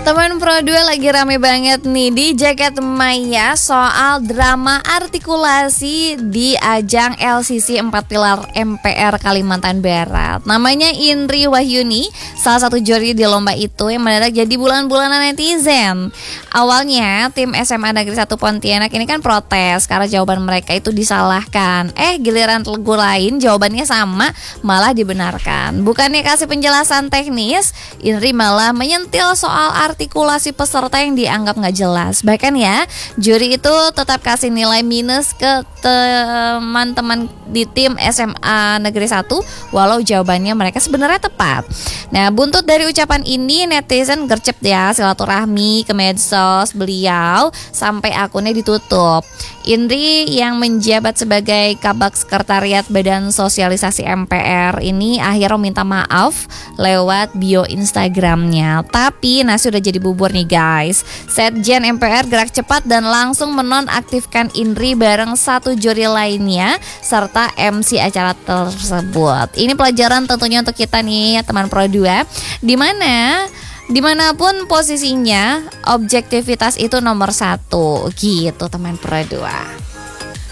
Teman Pro 2 lagi rame banget nih di Jagat Maya soal drama artikulasi di ajang LCC 4 Pilar MPR Kalimantan Barat. Namanya Indri Wahyuni, salah satu juri di lomba itu yang mendadak jadi bulan-bulanan netizen. Awalnya tim SMA Negeri 1 Pontianak ini kan protes karena jawaban mereka itu disalahkan. Giliran telegu lain jawabannya sama, malah dibenarkan. Bukannya kasih penjelasan teknis, Indri malah menyentil soal artikulasi peserta yang dianggap nggak jelas. Bahkan ya, juri itu tetap kasih nilai minus ke teman-teman di tim SMA Negeri 1 walau jawabannya mereka sebenarnya tepat. Nah, buntut dari ucapan ini netizen gercep ya silaturahmi ke medsos beliau sampai akunnya ditutup. Indri yang menjabat sebagai Kabak Sekretariat Badan Sosialisasi MPR ini akhirnya minta maaf lewat bio Instagramnya. Tapi nasi udah jadi bubur nih guys. Setjen MPR gerak cepat dan langsung menonaktifkan Indri bareng satu juri lainnya serta MC acara tersebut. Ini pelajaran tentunya untuk kita nih teman Pro 2, dimanapun posisinya objektivitas itu nomor 1 gitu teman Pro 2.